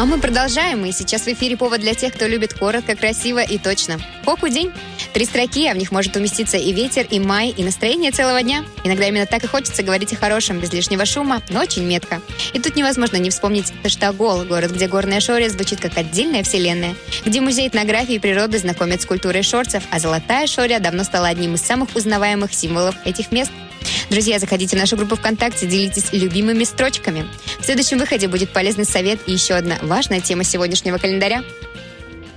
А мы продолжаем, и сейчас в эфире повод для тех, кто любит коротко, красиво и точно. Хоку день. 3 строки, а в них может уместиться и ветер, и май, и настроение целого дня. Иногда именно так и хочется говорить о хорошем, без лишнего шума, но очень метко. И тут невозможно не вспомнить Таштагол, город, где горная шория звучит как отдельная вселенная, где музей этнографии и природы знакомят с культурой шорцев, а золотая шория давно стала одним из самых узнаваемых символов этих мест. Друзья, заходите в нашу группу ВКонтакте, делитесь любимыми строчками. В следующем выходе будет полезный совет и еще одна важная тема сегодняшнего календаря.